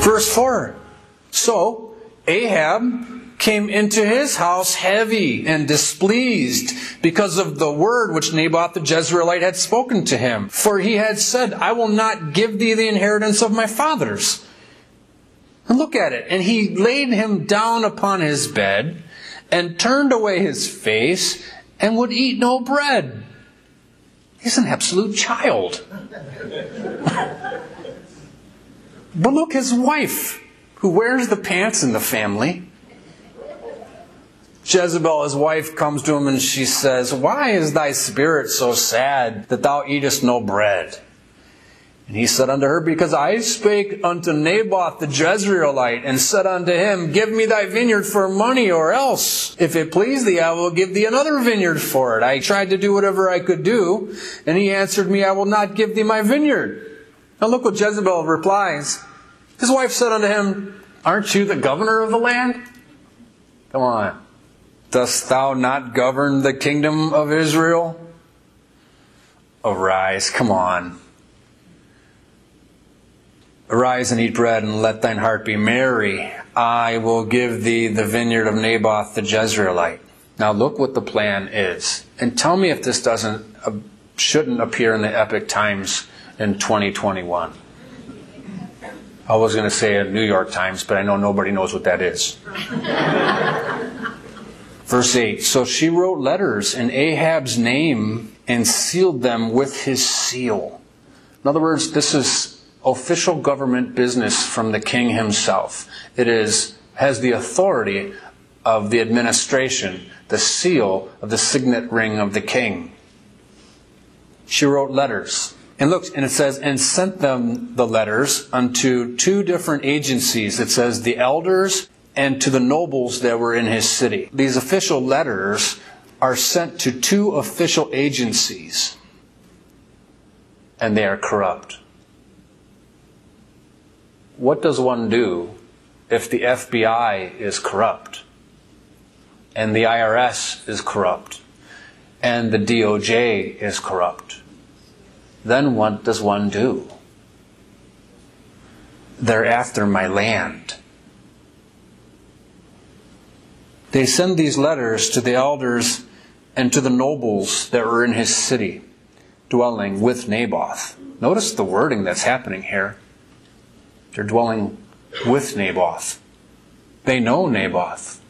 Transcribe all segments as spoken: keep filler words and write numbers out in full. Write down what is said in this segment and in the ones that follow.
Verse four. So Ahab came into his house heavy and displeased because of the word which Naboth the Jezreelite had spoken to him. For he had said, I will not give thee the inheritance of my fathers. And look at it. And he laid him down upon his bed and turned away his face and would eat no bread. He's an absolute child. But look, his wife, who wears the pants in the family, Jezebel, his wife, comes to him and she says, Why is thy spirit so sad that thou eatest no bread? And he said unto her, Because I spake unto Naboth the Jezreelite, and said unto him, Give me thy vineyard for money, or else, if it please thee, I will give thee another vineyard for it. I tried to do whatever I could do, and he answered me, I will not give thee my vineyard. Now look what Jezebel replies. His wife said unto him, Aren't you the governor of the land? Come on. Dost thou not govern the kingdom of Israel? Arise, come on. Arise and eat bread, and let thine heart be merry. I will give thee the vineyard of Naboth the Jezreelite. Now look what the plan is. And tell me if this doesn't uh, shouldn't appear in the Epic Times in twenty twenty-one. I was going to say a New York Times, but I know nobody knows what that is. Verse eight, So she wrote letters in Ahab's name and sealed them with his seal. In other words, this is official government business from the king himself. It is has the authority of the administration, the seal of the signet ring of the king. She wrote letters. And look, and it says, and sent them the letters unto two different agencies. It says the elders and to the nobles that were in his city. These official letters are sent to two official agencies, and they are corrupt. What does one do if the F B I is corrupt, and the I R S is corrupt, and the D O J is corrupt? Then what does one do? They're after my land. They send these letters to the elders and to the nobles that were in his city, dwelling with Naboth. Notice the wording that's happening here. They're dwelling with Naboth. They know Naboth.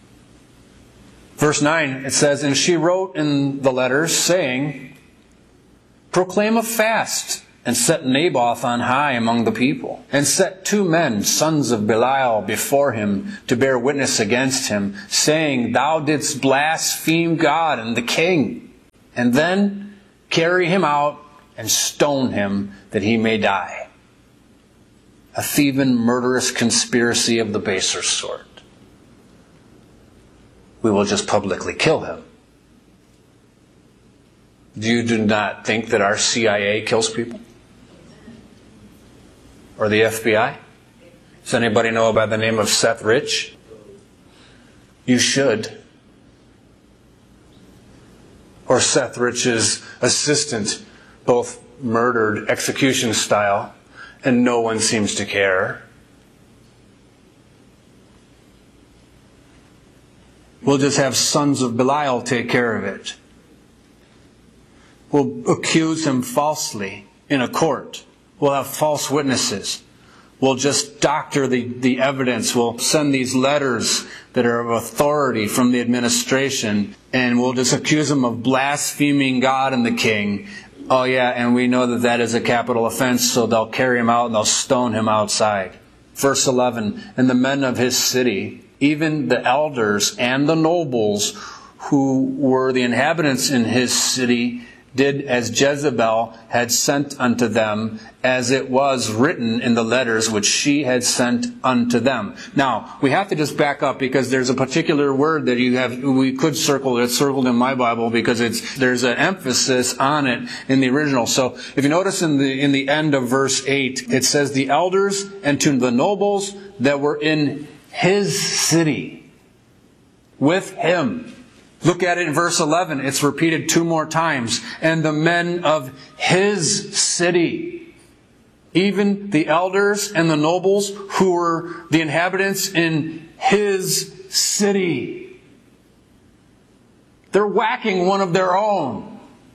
Verse nine, it says, And she wrote in the letters, saying, Proclaim a fast, and set Naboth on high among the people, and set two men, sons of Belial, before him, to bear witness against him, saying, Thou didst blaspheme God and the king. And then carry him out and stone him, that he may die. A thieving, murderous conspiracy of the baser sort. We will just publicly kill him. You do not think that our C I A kills people? Or the F B I? Does anybody know by the name of Seth Rich? You should. Or Seth Rich's assistant, both murdered execution style, and no one seems to care. We'll just have sons of Belial take care of it. We'll accuse him falsely in a court. We'll have false witnesses. We'll just doctor the, the evidence. We'll send these letters that are of authority from the administration, and we'll just accuse him of blaspheming God and the king. Oh yeah, and we know that that is a capital offense, so they'll carry him out and they'll stone him outside. Verse eleven, And the men of his city, even the elders and the nobles who were the inhabitants in his city, did as Jezebel had sent unto them, as it was written in the letters which she had sent unto them. Now, we have to just back up, because there's a particular word that you have, we could circle, it's circled in my Bible, because it's, there's an emphasis on it in the original. So, if you notice in the, in the end of verse eight, it says, the elders and to the nobles that were in his city, with him. Look at it in verse eleven. It's repeated two more times. And the men of his city. even the elders and the nobles who were the inhabitants in his city. They're whacking one of their own.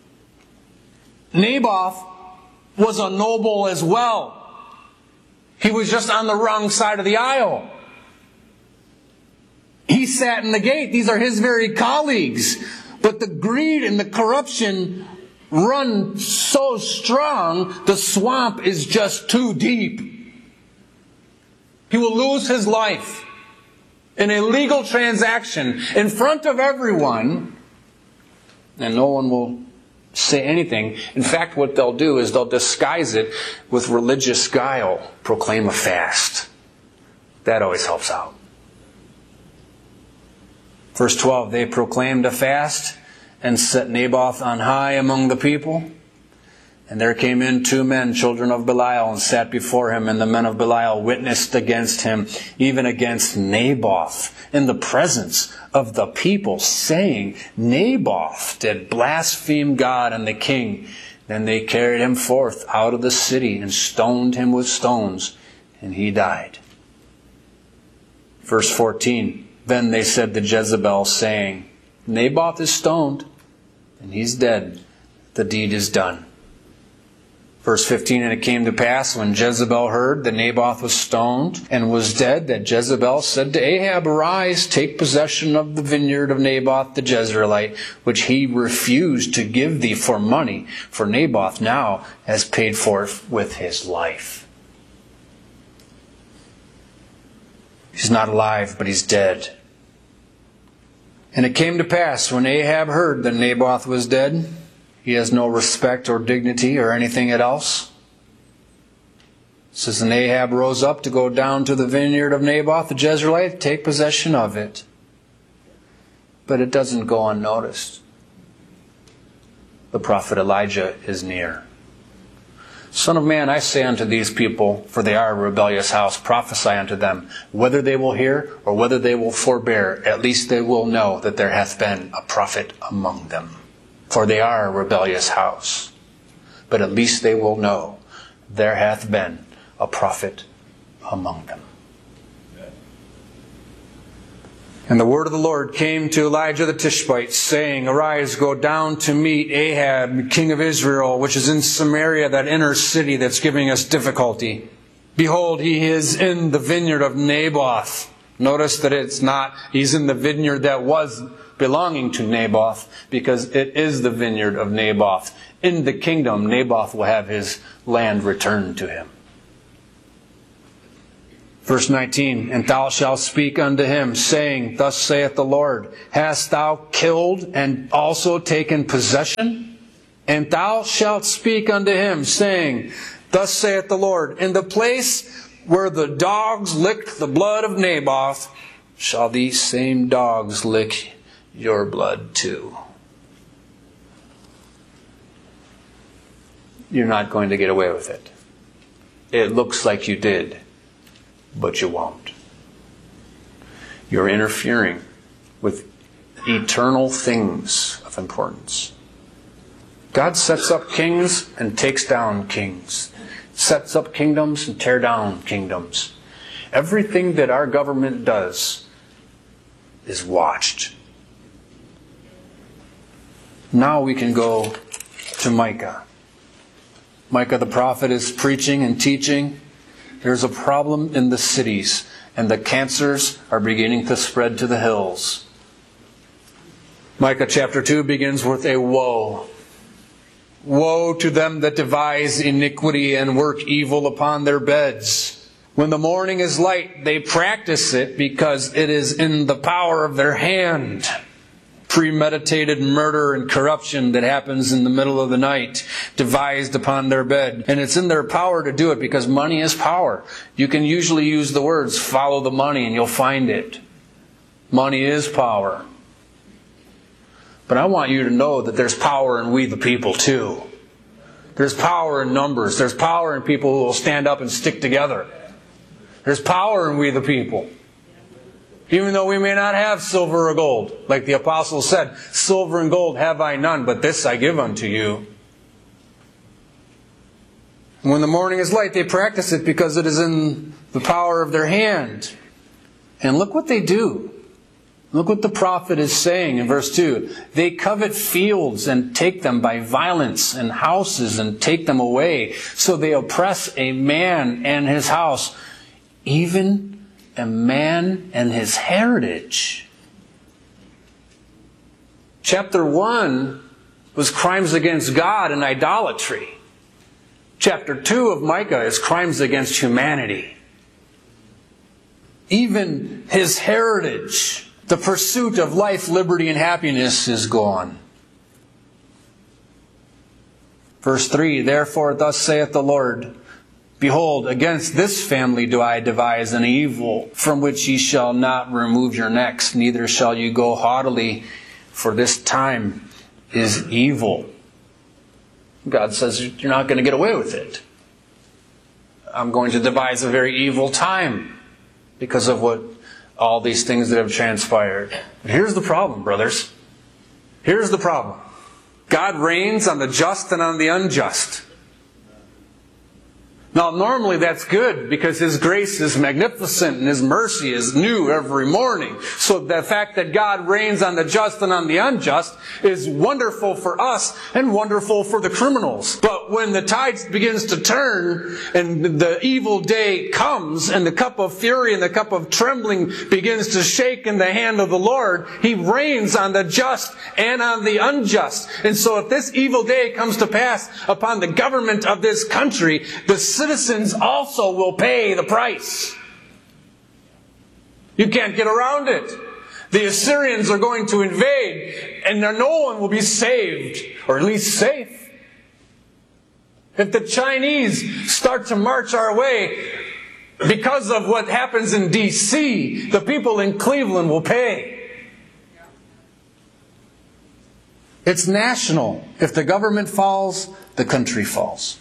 Naboth was a noble as well. He was just on the wrong side of the aisle. He sat in the gate. These are his very colleagues. But the greed and the corruption run so strong, the swamp is just too deep. He will lose his life in a legal transaction in front of everyone, and no one will say anything. In fact, what they'll do is they'll disguise it with religious guile, proclaim a fast. That always helps out. Verse twelve, they proclaimed a fast and set Naboth on high among the people. And there came in two men, children of Belial, and sat before him. And the men of Belial witnessed against him, even against Naboth, in the presence of the people, saying, Naboth did blaspheme God and the king. Then they carried him forth out of the city and stoned him with stones, and he died. Verse fourteen, then they said to Jezebel, saying, Naboth is stoned, and he's dead. The deed is done. Verse fifteen, and it came to pass when Jezebel heard that Naboth was stoned and was dead, that Jezebel said to Ahab, arise, take possession of the vineyard of Naboth the Jezreelite, which he refused to give thee for money, for Naboth now has paid for it with his life. He's not alive, but he's dead. And it came to pass when Ahab heard that Naboth was dead, he has no respect or dignity or anything else. It says, and Ahab rose up to go down to the vineyard of Naboth the Jezreelite, to take possession of it. But it doesn't go unnoticed. The prophet Elijah is near. Son of man, I say unto these people, for they are a rebellious house, prophesy unto them, whether they will hear or whether they will forbear, at least they will know that there hath been a prophet among them. For they are a rebellious house. But at least they will know there hath been a prophet among them. And the word of the Lord came to Elijah the Tishbite, saying, arise, go down to meet Ahab, king of Israel, which is in Samaria, that inner city that's giving us difficulty. Behold, he is in the vineyard of Naboth. Notice that it's not, he's in the vineyard that was belonging to Naboth, because it is the vineyard of Naboth. In the kingdom, Naboth will have his land returned to him. Verse nineteen, and thou shalt speak unto him, saying, thus saith the Lord, hast thou killed and also taken possession? And thou shalt speak unto him, saying, thus saith the Lord, in the place where the dogs licked the blood of Naboth, shall these same dogs lick your blood too. You're not going to get away with it. It looks like you did, but you won't. You're interfering with eternal things of importance. God sets up kings and takes down kings. Sets up kingdoms and tears down kingdoms. Everything that our government does is watched. Now we can go to Micah. Micah the prophet is preaching and teaching. There's a problem in the cities, and the cancers are beginning to spread to the hills. Micah chapter two begins with a woe. Woe to them that devise iniquity and work evil upon their beds. When the morning is light, they practice it because it is in the power of their hand. Premeditated murder and corruption that happens in the middle of the night, devised upon their bed. And it's in their power to do it because money is power. You can usually use the words, follow the money, and you'll find it. Money is power. But I want you to know that there's power in we the people too. There's power in numbers. There's power in people who will stand up and stick together. There's power in we the people. Even though we may not have silver or gold. Like the apostle said, silver and gold have I none, but this I give unto you. When the morning is light, they practice it because it is in the power of their hand. And look what they do. Look what the prophet is saying in verse two. They covet fields and take them by violence, and houses and take them away. So they oppress a man and his house, even a man and his heritage. Chapter one was crimes against God and idolatry. Chapter two of Micah is crimes against humanity. Even his heritage, the pursuit of life, liberty, and happiness, is gone. Verse three, therefore thus saith the Lord, behold, against this family do I devise an evil, from which ye shall not remove your necks, neither shall you go haughtily, for this time is evil. God says you're not going to get away with it. I'm going to devise a very evil time because of what all these things that have transpired. But here's the problem, brothers. Here's the problem. God reigns on the just and on the unjust. Now, normally that's good because His grace is magnificent and His mercy is new every morning. So the fact that God reigns on the just and on the unjust is wonderful for us and wonderful for the criminals. But when the tide begins to turn and the evil day comes and the cup of fury and the cup of trembling begins to shake in the hand of the Lord, He reigns on the just and on the unjust. And so if this evil day comes to pass upon the government of this country, the citizens also will pay the price. You can't get around it. The Assyrians are going to invade, and no one will be saved, or at least safe. If the Chinese start to march our way, because of what happens in D C, the people in Cleveland will pay. It's national. If the government falls, the country falls.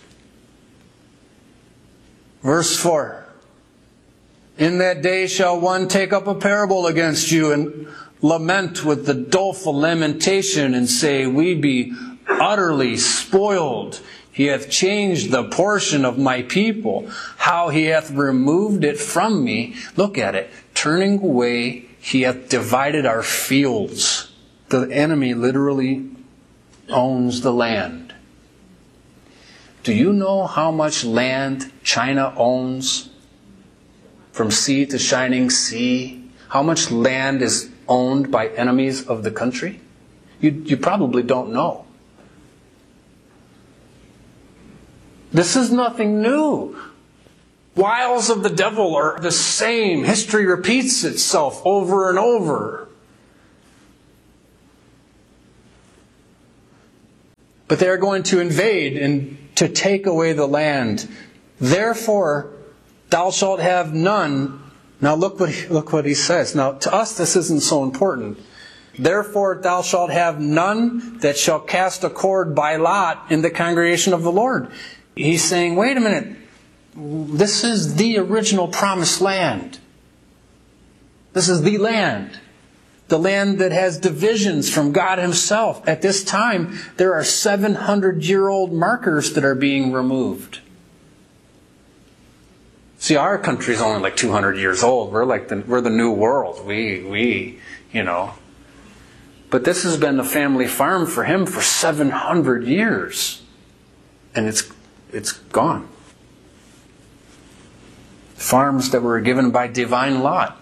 Verse four. In that day shall one take up a parable against you and lament with the doleful lamentation and say, we be utterly spoiled. He hath changed the portion of my people. How He hath removed it from me. Look at it. Turning away, He hath divided our fields. The enemy literally owns the land. Do you know how much land China owns from sea to shining sea? How much land is owned by enemies of the country? You, you probably don't know. This is nothing new. Wiles of the devil are the same. History repeats itself over and over. But they are going to invade and to take away the land. Therefore, thou shalt have none. Now look what he, look what he says. Now to us this isn't so important. Therefore thou shalt have none that shall cast a cord by lot in the congregation of the Lord. He's saying, wait a minute. This is the original promised land. This is the land. The land that has divisions from God Himself. At this time, there are seven hundred year old markers that are being removed. See, our country is only like two hundred years old. We're like the, we're the new world. We, we, you know. But this has been the family farm for him for seven hundred years. And it's, it's gone. Farms that were given by divine lot.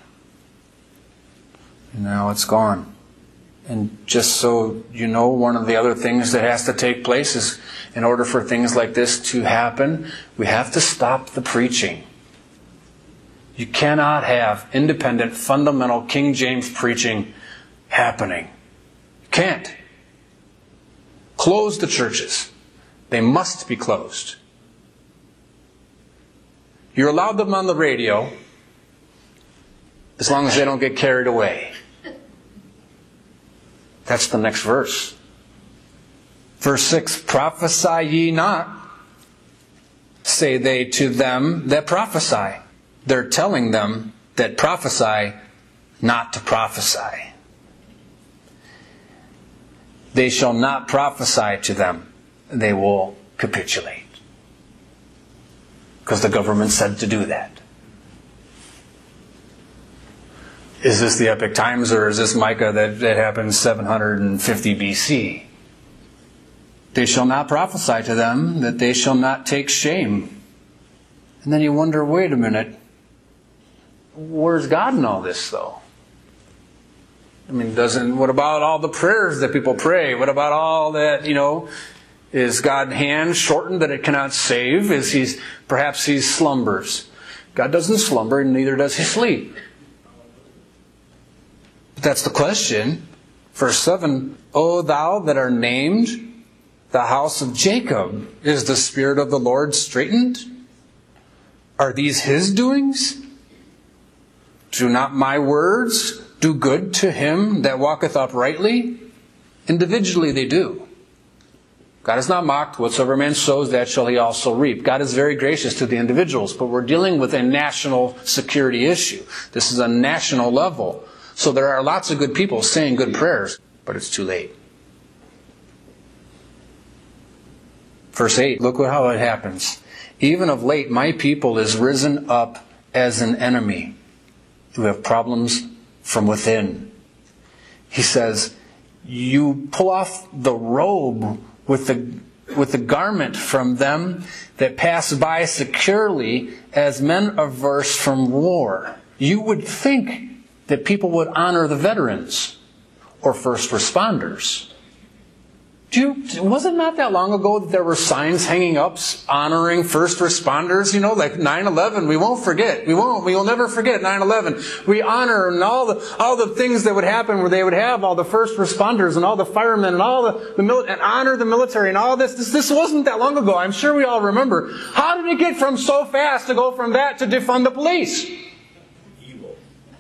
And now it's gone. And just so you know, one of the other things that has to take place is, in order for things like this to happen, we have to stop the preaching. You cannot have independent, fundamental King James preaching happening. You can't. Close the churches. They must be closed. You're allowed them on the radio as long as they don't get carried away. That's the next verse. Verse six, prophesy ye not, say they to them that prophesy. They're telling them that prophesy not to prophesy. They shall not prophesy to them. They will capitulate. because the government said to do that. Is this the epic times, or is this Micah that, that happened seven hundred fifty B C? They shall not prophesy to them, that they shall not take shame. And then you wonder, wait a minute, where's God in all this, though? I mean, doesn't, what about all the prayers that people pray? What about all that, you know, is God's hand shortened that it cannot save? Is he, perhaps he slumbers? God doesn't slumber, and neither does he sleep. But that's the question. Verse seven, O thou that are named the house of Jacob, is the Spirit of the Lord straitened? Are these his doings? Do not my words do good to him that walketh uprightly? Individually they do. God is not mocked. Whatsoever man sows, that shall he also reap. God is very gracious to the individuals, but we're dealing with a national security issue. This is a national level. So there are lots of good people saying good prayers, but it's too late. Verse eight, look how it happens. Even of late, my people is risen up as an enemy, who have problems from within. He says, you pull off the robe with the with the garment from them that pass by securely as men averse from war. You would think that people would honor the veterans or first responders. Do you, was it not that long ago that there were signs hanging up honoring first responders? You know, like nine eleven, we won't forget. We won't. We will never forget nine eleven. We honor and all the all the things that would happen where they would have all the first responders and all the firemen and all the, the mili- and honor the military and all this. this. This wasn't that long ago. I'm sure we all remember. How did it get from so fast to go from that to defund the police? Evil.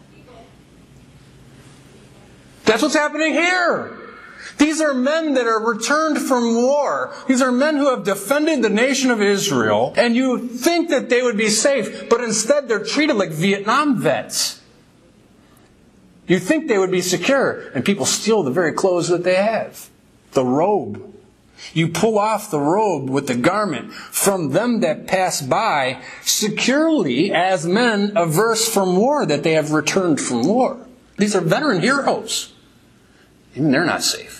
That's what's happening here. These are men that are returned from war. These are men who have defended the nation of Israel. And you think that they would be safe, but instead they're treated like Vietnam vets. You think they would be secure, and people steal the very clothes that they have. The robe. You pull off the robe with the garment from them that pass by securely as men averse from war, that they have returned from war. These are veteran heroes. Even they're not safe.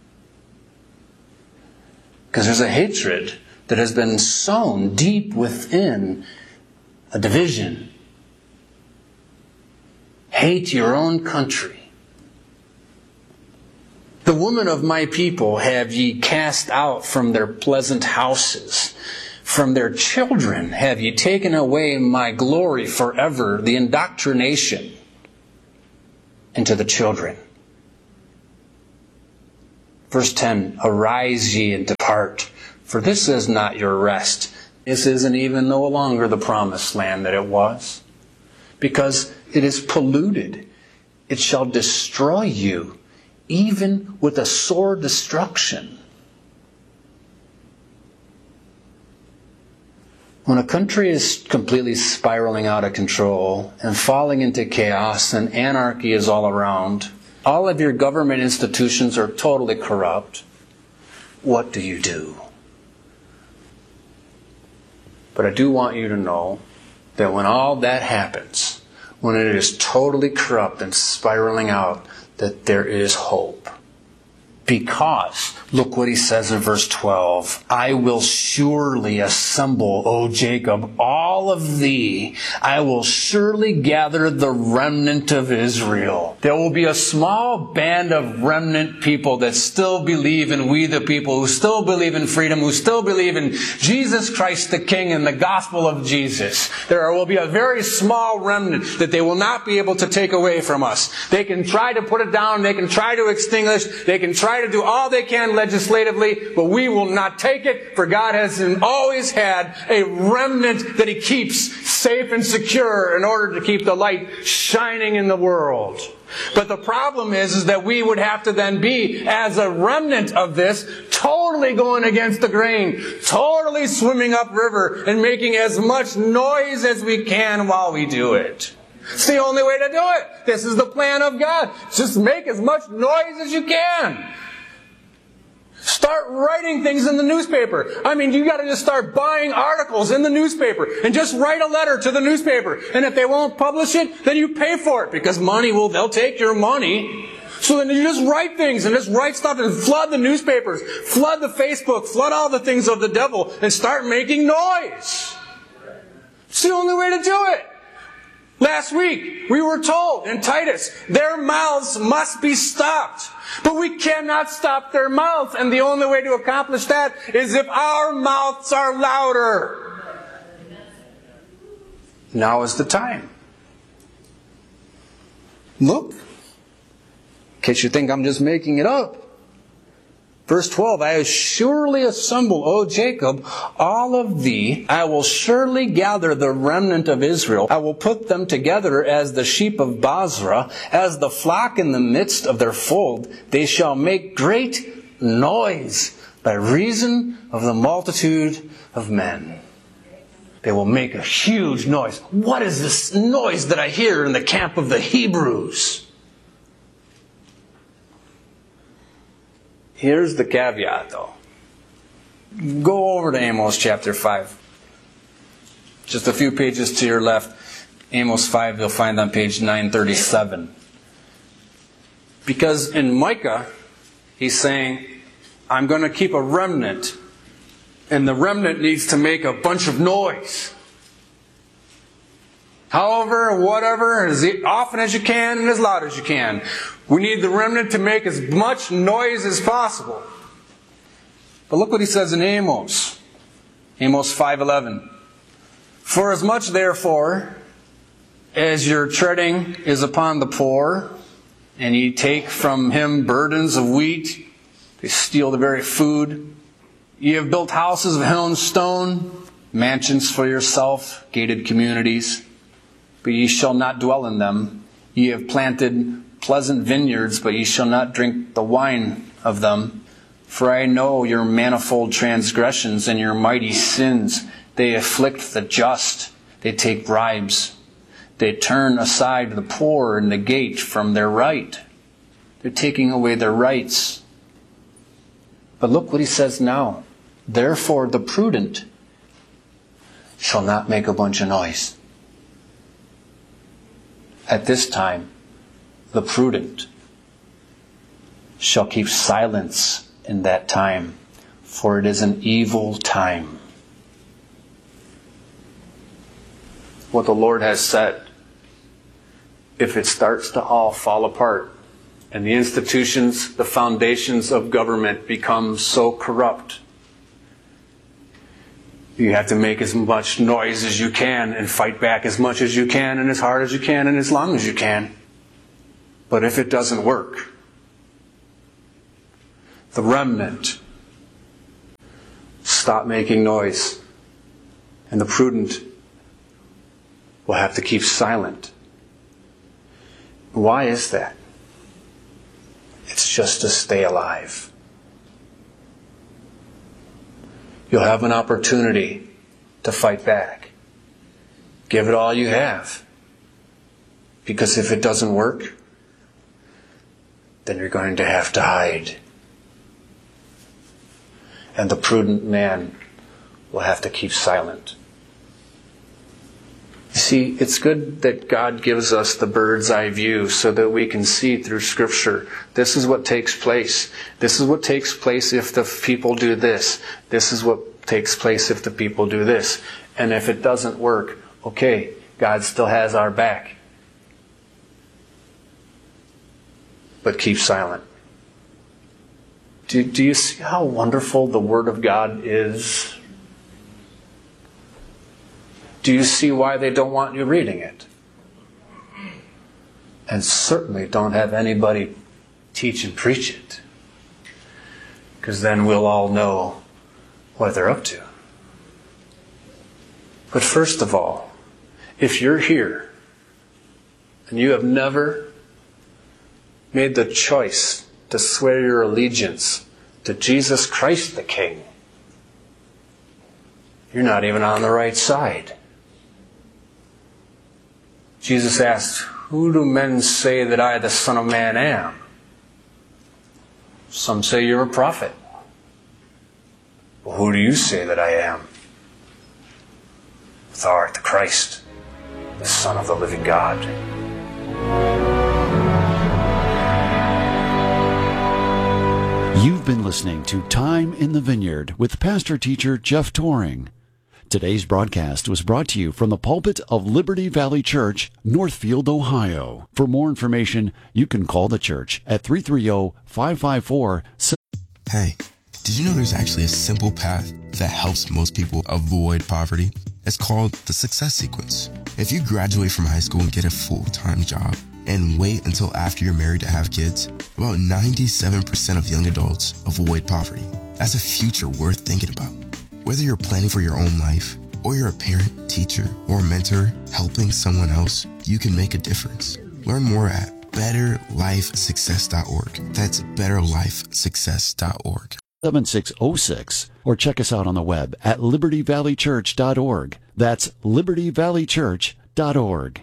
Because there's a hatred that has been sown deep within a division. Hate your own country. The women of my people have ye cast out from their pleasant houses. From their children have ye taken away my glory forever, the indoctrination into the children. Verse ten, arise ye and depart, for this is not your rest. This isn't even no longer the promised land that it was, because it is polluted. It shall destroy you, even with a sore destruction. When a country is completely spiraling out of control and falling into chaos and anarchy is all around, all of your government institutions are totally corrupt, what do you do? But I do want you to know that when all that happens, when it is totally corrupt and spiraling out, that there is hope. Because, look what he says in verse twelve, I will surely assemble, O Jacob, all of thee. I will surely gather the remnant of Israel. There will be a small band of remnant people that still believe in we the people, who still believe in freedom, who still believe in Jesus Christ the King and the gospel of Jesus. There will be a very small remnant that they will not be able to take away from us. They can try to put it down, they can try to extinguish, they can try to do all they can legislatively, but we will not take it, for God has always had a remnant that He keeps safe and secure in order to keep the light shining in the world. But the problem is, is that we would have to then be, as a remnant of this, totally going against the grain, totally swimming upriver and making as much noise as we can while we do it. It's the only way to do it. This is the plan of God. Just make as much noise as you can. Start writing things in the newspaper. I mean, you got to just start buying articles in the newspaper and just write a letter to the newspaper. And if they won't publish it, then you pay for it because money will, they'll take your money. So then you just write things and just write stuff and flood the newspapers, flood the Facebook, flood all the things of the devil and start making noise. It's the only way to do it. Last week, we were told in Titus, their mouths must be stopped. But we cannot stop their mouths. And the only way to accomplish that is if our mouths are louder. Now is the time. Look. In case you think I'm just making it up. Verse twelve, I will surely assemble, O Jacob, all of thee. I will surely gather the remnant of Israel. I will put them together as the sheep of Basra, as the flock in the midst of their fold. They shall make great noise by reason of the multitude of men. They will make a huge noise. What is this noise that I hear in the camp of the Hebrews? Here's the caveat, though. Go over to Amos chapter five. Just a few pages to your left. Amos five, you'll find on page nine thirty-seven. Because in Micah, he's saying, I'm going to keep a remnant. And the remnant needs to make a bunch of noise. However, whatever, as often as you can and as loud as you can. We need the remnant to make as much noise as possible. But look what he says in Amos. Amos five eleven. For as much therefore as your treading is upon the poor, and ye take from him burdens of wheat, they steal the very food. Ye have built houses of hewn stone, mansions for yourself, gated communities. But ye shall not dwell in them. Ye have planted pleasant vineyards, but ye shall not drink the wine of them. For I know your manifold transgressions and your mighty sins. They afflict the just. They take bribes. They turn aside the poor and negate from their right. They're taking away their rights. But look what he says now. Therefore the prudent shall not make a bunch of noise. At this time, the prudent shall keep silence in that time, for it is an evil time. What the Lord has said, if it starts to all fall apart, and the institutions, the foundations of government become so corrupt, you have to make as much noise as you can and fight back as much as you can and as hard as you can and as long as you can. But if it doesn't work, the remnant stop making noise, and the prudent will have to keep silent. Why is that? It's just to stay alive. You'll have an opportunity to fight back. Give it all you have. Because if it doesn't work, then you're going to have to hide. And the prudent man will have to keep silent. You see, it's good that God gives us the bird's eye view so that we can see through Scripture. This is what takes place. This is what takes place if the people do this. This is what takes place if the people do this. And if it doesn't work, okay, God still has our back. But keep silent. Do, do you see how wonderful the Word of God is? Do you see why they don't want you reading it? And certainly don't have anybody teach and preach it. Because then we'll all know what they're up to. But first of all, if you're here and you have never made the choice to swear your allegiance to Jesus Christ the King, you're not even on the right side. Jesus asked, "Who do men say that I, the Son of Man, am?" Some say you're a prophet. Well, who do you say that I am? Thou art the Christ, the Son of the living God. You've been listening to Time in the Vineyard with pastor-teacher Jeff Toring. Today's broadcast was brought to you from the pulpit of Liberty Valley Church, Northfield, Ohio. For more information, you can call the church at three three zero, five five four, six. Hey, did you know there's actually a simple path that helps most people avoid poverty? It's called the Success Sequence. If you graduate from high school and get a full-time job and wait until after you're married to have kids, about ninety-seven percent of young adults avoid poverty. That's a future worth thinking about. Whether you're planning for your own life, or you're a parent, teacher, or mentor helping someone else, you can make a difference. Learn more at better life success dot org. That's better life success dot org. seven six zero six, or check us out on the web at liberty valley church dot org. That's liberty valley church dot org.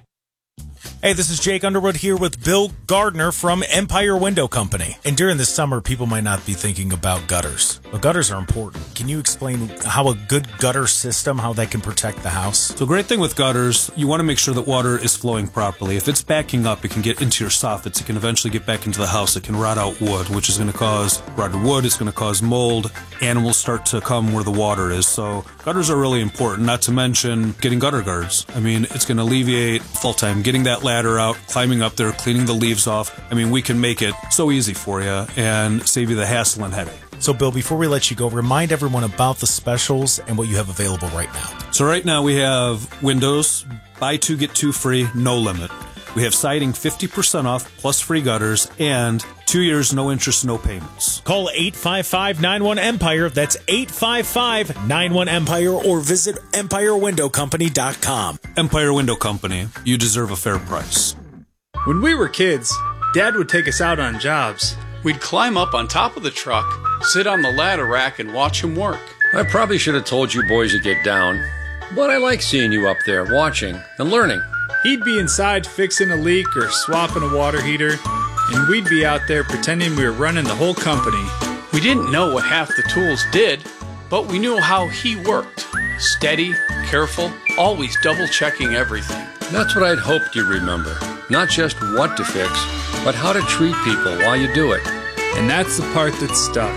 Hey, this is Jake Underwood here with Bill Gardner from Empire Window Company. And during the summer, people might not be thinking about gutters, but gutters are important. Can you explain how a good gutter system, how that can protect the house? So, great thing with gutters, you want to make sure that water is flowing properly. If it's backing up, it can get into your soffits. It can eventually get back into the house. It can rot out wood, which is going to cause rotted wood. It's going to cause mold. Animals start to come where the water is. So, gutters are really important, not to mention getting gutter guards. I mean, it's going to alleviate full time getting that ladder out, climbing up there, cleaning the leaves off. I mean, we can make it so easy for you and save you the hassle and headache. So, Bill, before we let you go, remind everyone about the specials and what you have available right now. So right now we have windows, buy two, get two free, no limit. We have siding fifty percent off, plus free gutters, and two years, no interest, no payments. Call eight five five, nine one, EMPIRE. That's eight five five, nine one, EMPIRE, or visit empire window company dot com. Empire Window Company. You deserve a fair price. When we were kids, Dad would take us out on jobs. We'd climb up on top of the truck, sit on the ladder rack, and watch him work. I probably should have told you boys to get down, but I like seeing you up there watching and learning. He'd be inside fixing a leak or swapping a water heater, and we'd be out there pretending we were running the whole company. We didn't know what half the tools did, but we knew how he worked. Steady, careful, always double-checking everything. That's what I'd hoped you'd remember. Not just what to fix, but how to treat people while you do it. And that's the part that stuck.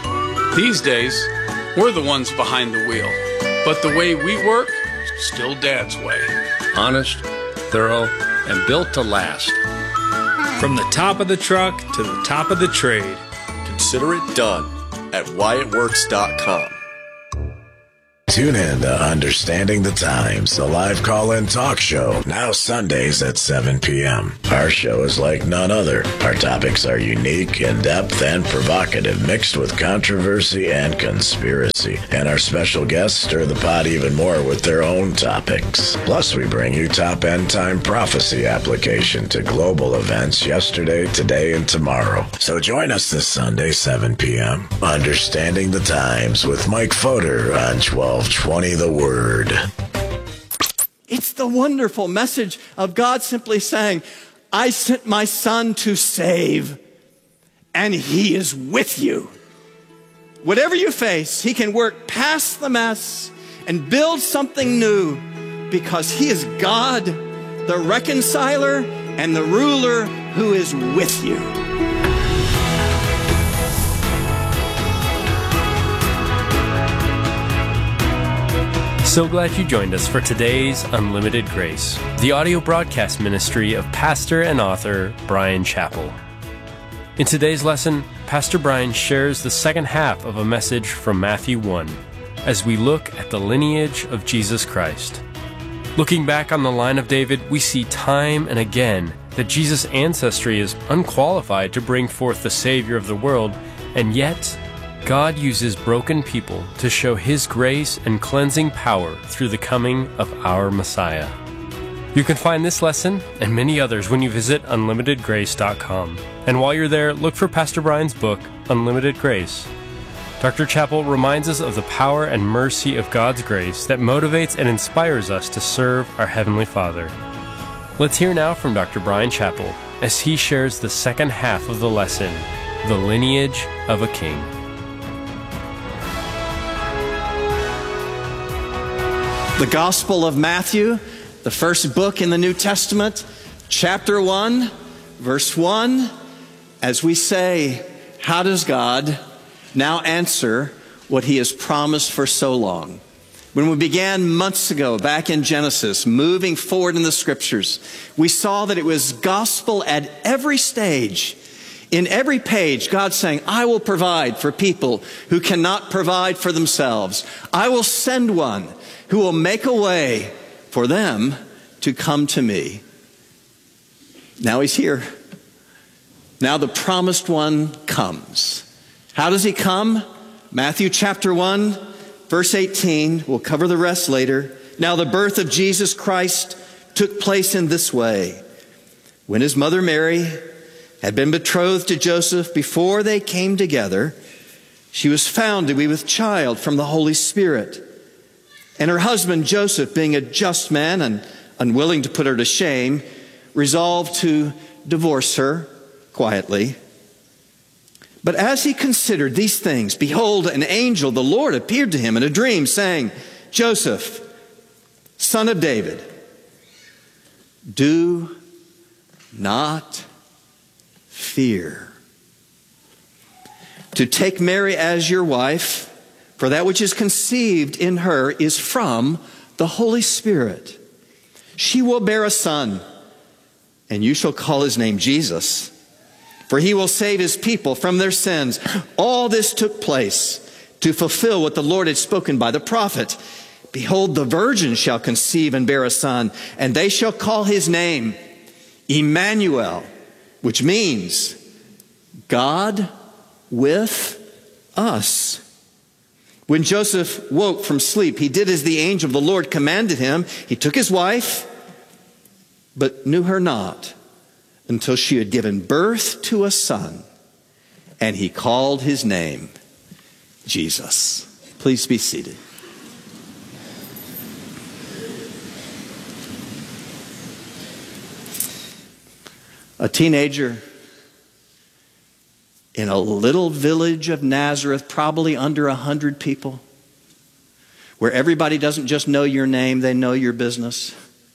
These days, we're the ones behind the wheel, but the way we work, still Dad's way. Honest, thorough, and built to last. From the top of the truck to the top of the trade. Consider it done at wyatt works dot com. Tune in to Understanding the Times, the live call-in talk show, now Sundays at seven p.m. Our show is like none other. Our topics are unique, in-depth, and provocative, mixed with controversy and conspiracy. And our special guests stir the pot even more with their own topics. Plus, we bring you top end-time prophecy application to global events yesterday, today, and tomorrow. So join us this Sunday, seven p.m. Understanding the Times with Mike Fodor on twelve twenty The Word. It's the wonderful message of God simply saying, I sent my son to save, and he is with you. Whatever you face, he can work past the mess and build something new because he is God, the reconciler and the ruler who is with you. So glad you joined us for today's Unlimited Grace, the audio broadcast ministry of pastor and author Bryan Chapell. In today's lesson, Pastor Bryan shares the second half of a message from Matthew one as we look at the lineage of Jesus Christ. Looking back on the line of David, we see time and again that Jesus' ancestry is unqualified to bring forth the Savior of the world, and yet God uses broken people to show His grace and cleansing power through the coming of our Messiah. You can find this lesson and many others when you visit unlimited grace dot com. And while you're there, look for Pastor Bryan's book, Unlimited Grace. Doctor Chapell reminds us of the power and mercy of God's grace that motivates and inspires us to serve our Heavenly Father. Let's hear now from Doctor Bryan Chapell as he shares the second half of the lesson, The Lineage of a King. The Gospel of Matthew, the first book in the New Testament, chapter one, verse one, as we say, how does God now answer what he has promised for so long? When we began months ago, back in Genesis, moving forward in the scriptures, we saw that it was gospel at every stage. In every page, God's saying, I will provide for people who cannot provide for themselves. I will send one who will make a way for them to come to me. Now he's here. Now the promised one comes. How does he come? Matthew chapter one, verse eighteen. We'll cover the rest later. Now the birth of Jesus Christ took place in this way. When his mother Mary had been betrothed to Joseph, before they came together, she was found to be with child from the Holy Spirit. And her husband Joseph, being a just man and unwilling to put her to shame, resolved to divorce her quietly. But as he considered these things, behold, an angel of the Lord appeared to him in a dream, saying, Joseph, son of David, do not fear to take Mary as your wife, for that which is conceived in her is from the Holy Spirit. She will bear a son, and you shall call his name Jesus, for he will save his people from their sins. All this took place to fulfill what the Lord had spoken by the prophet. Behold, the virgin shall conceive and bear a son, and they shall call his name Emmanuel, which means God with us. When Joseph woke from sleep, he did as the angel of the Lord commanded him. He took his wife, but knew her not until she had given birth to a son, and he called his name Jesus. Please be seated. A teenager in a little village of Nazareth, probably under a hundred people, where everybody doesn't just know your name, they know your business.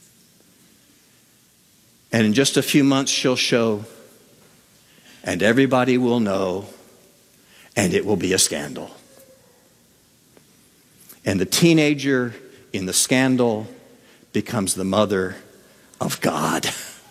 And in just a few months she'll show, and everybody will know, and it will be a scandal. And the teenager in the scandal becomes the mother of God.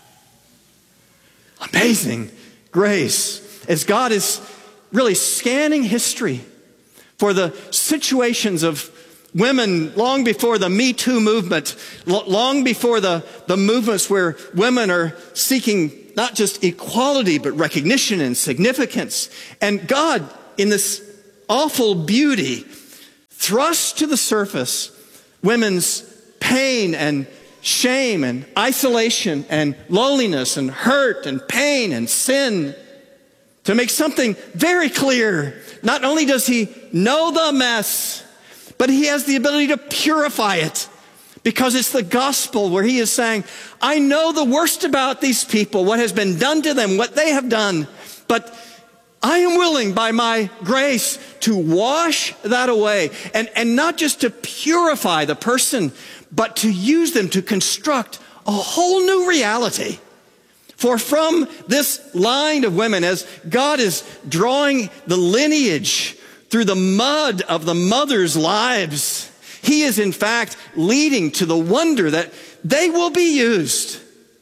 Amazing grace. As God is really scanning history for the situations of women long before the Me Too movement, long before the, the movements where women are seeking not just equality, but recognition and significance. And God, in this awful beauty, thrusts to the surface women's pain and shame and isolation and loneliness and hurt and pain and sin, to make something very clear. Not only does he know the mess, but he has the ability to purify it, because it's the gospel where he is saying, I know the worst about these people, what has been done to them, what they have done, but I am willing by my grace to wash that away, and, and not just to purify the person, but to use them to construct a whole new reality. For from this line of women, as God is drawing the lineage through the mud of the mothers' lives, he is in fact leading to the wonder that they will be used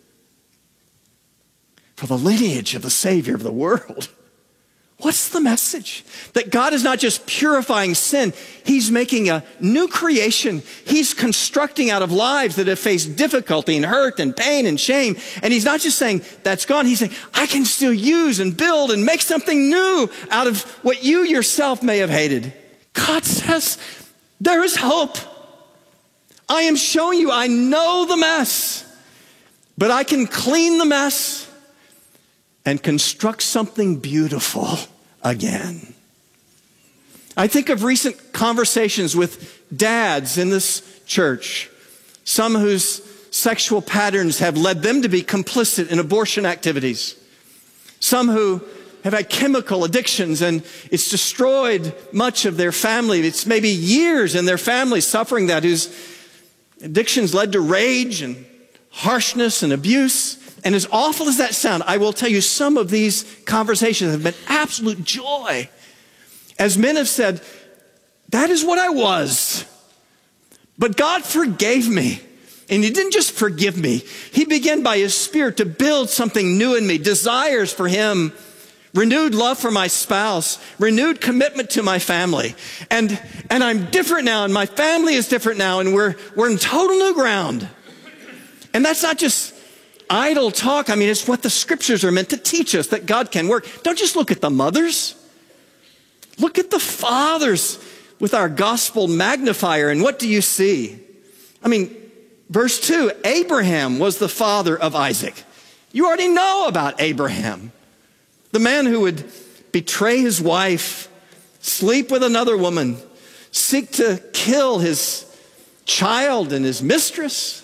for the lineage of the Savior of the world. What's the message? That God is not just purifying sin, he's making a new creation. He's constructing out of lives that have faced difficulty and hurt and pain and shame. And he's not just saying, that's gone. He's saying, I can still use and build and make something new out of what you yourself may have hated. God says, there is hope. I am showing you, I know the mess, but I can clean the mess and construct something beautiful again. I think of recent conversations with dads in this church, some whose sexual patterns have led them to be complicit in abortion activities, some who have had chemical addictions and it's destroyed much of their family. It's maybe years in their family suffering that, whose Addictions led to rage and harshness and abuse. And as awful as that sounds, I will tell you some of these conversations have been absolute joy. As men have said, that is what I was. But God forgave me. And he didn't just forgive me. He began by his Spirit to build something new in me, desires for him, renewed love for my spouse, renewed commitment to my family. And, and I'm different now, and my family is different now, and we're, we're in total new ground. And that's not just idle talk. I mean, it's what the scriptures are meant to teach us, that God can work. Don't just look at the mothers. Look at the fathers with our gospel magnifier, and what do you see? I mean, verse two, Abraham was the father of Isaac. You already know about Abraham. The man who would betray his wife, sleep with another woman, seek to kill his child and his mistress.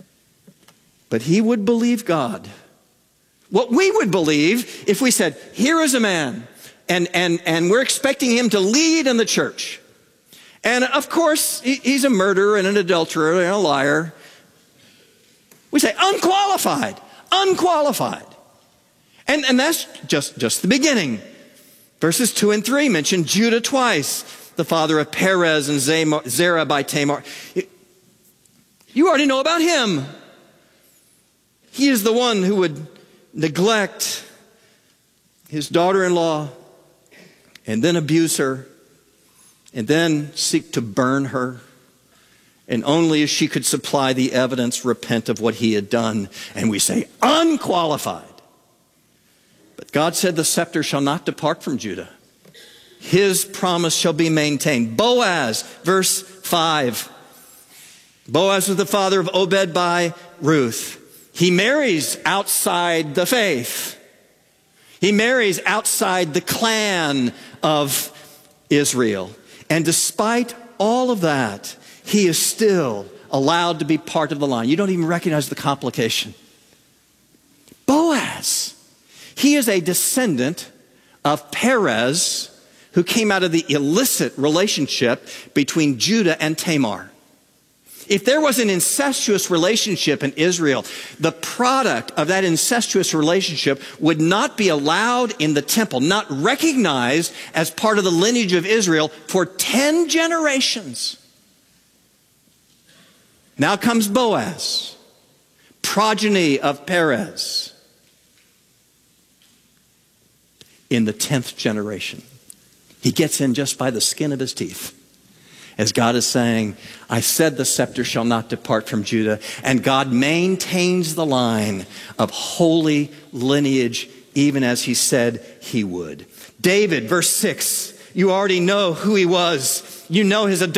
But he would believe God. What we would believe if we said, here is a man, and, and, and we're expecting him to lead in the church. And of course, he, he's a murderer and an adulterer and a liar. We say, unqualified, unqualified. And, and that's just, just the beginning. Verses two and three mention Judah twice, the father of Perez and Zerah by Tamar. You already know about him. He is the one who would neglect his daughter-in-law and then abuse her and then seek to burn her. And only as she could supply the evidence, repent of what he had done. And we say, unqualified. But God said, the scepter shall not depart from Judah. His promise shall be maintained. Boaz, verse five. Boaz was the father of Obed by Ruth. He marries outside the faith. He marries outside the clan of Israel. And despite all of that, he is still allowed to be part of the line. You don't even recognize the complication. Boaz, he is a descendant of Perez, who came out of the illicit relationship between Judah and Tamar. If there was an incestuous relationship in Israel, the product of that incestuous relationship would not be allowed in the temple, not recognized as part of the lineage of Israel for ten generations. Now comes Boaz, progeny of Perez, in the tenth generation. He gets in just by the skin of his teeth. As God is saying, I said the scepter shall not depart from Judah. And God maintains the line of holy lineage, even as he said he would. David, verse six, you already know who he was. You know his adoption.